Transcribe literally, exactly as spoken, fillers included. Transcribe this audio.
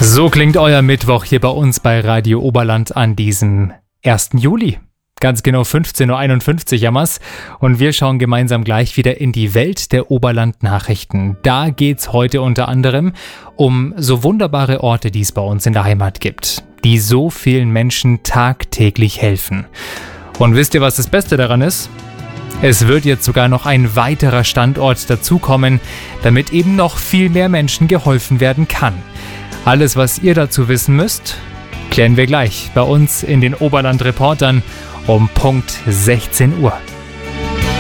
So klingt euer Mittwoch hier bei uns bei Radio Oberland an diesem ersten Juli. Ganz genau fünfzehn Uhr einundfünfzig jammers. Und wir schauen gemeinsam gleich wieder in die Welt der Oberland-Nachrichten. Da geht's heute unter anderem um so wunderbare Orte, die es bei uns in der Heimat gibt, die so vielen Menschen tagtäglich helfen. Und wisst ihr, was das Beste daran ist? Es wird jetzt sogar noch ein weiterer Standort dazukommen, damit eben noch viel mehr Menschen geholfen werden kann. Alles, was ihr dazu wissen müsst, klären wir gleich bei uns in den Oberland-Reportern um Punkt sechzehn Uhr.